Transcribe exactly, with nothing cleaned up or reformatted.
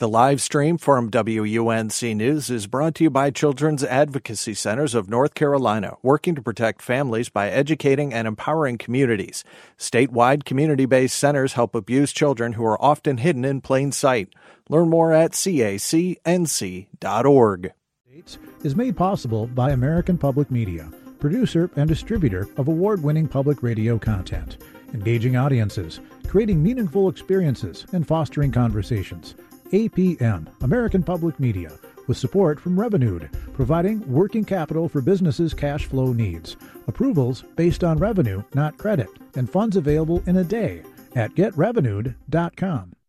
The live stream from W U N C News is brought to you by Children's Advocacy Centers of North Carolina, working to protect families by educating and empowering communities. Statewide community-based centers help abused children who are often hidden in plain sight. Learn more at C A C N C dot org. Is made possible by American Public Media, producer and distributor of award-winning public radio content, engaging audiences, creating meaningful experiences, and fostering conversations. A P M, American Public Media, with support from Revenued, providing working capital for businesses' cash flow needs. Approvals based on revenue, not credit, and funds available in a day at get revenued dot com.